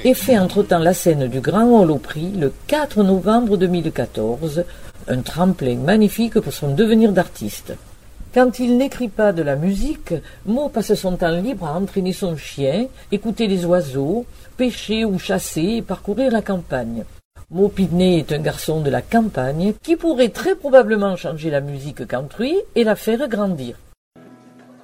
et fait entre-temps la scène du Grand Hall au Prix le 4 novembre 2014, un tremplin magnifique pour son devenir d'artiste. Quand il n'écrit pas de la musique, Mo passe son temps libre à entraîner son chien, écouter les oiseaux, pêcher ou chasser et parcourir la campagne. Mo Pitney est un garçon de la campagne qui pourrait très probablement changer la musique country et la faire grandir.